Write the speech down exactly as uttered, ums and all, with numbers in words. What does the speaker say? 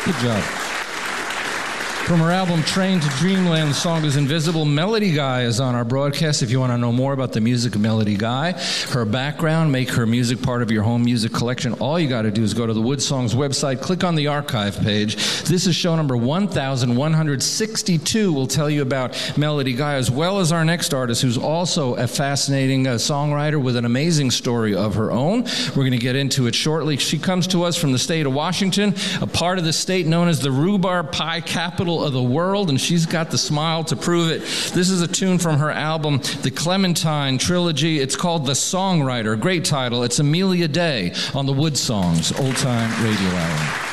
Good job. From her album Train to Dreamland, the song is Invisible. Melody Guy is on our broadcast. If you want to know more about the music of Melody Guy, her background, make her music part of your home music collection, all you got to do is go to the Wood Songs website, click on the archive page. This is show number one thousand one hundred sixty-two. We'll tell you about Melody Guy, as well as our next artist, who's also a fascinating uh, songwriter with an amazing story of her own. We're going to get into it shortly. She comes to us from the state of Washington, a part of the state known as the rhubarb pie capital of the world, and she's got the smile to prove it. This is a tune from her album, The Clementine Trilogy. It's called The Songwriter. Great title. It's Amelia Day on the Wood Songs Old Time Radio Hour.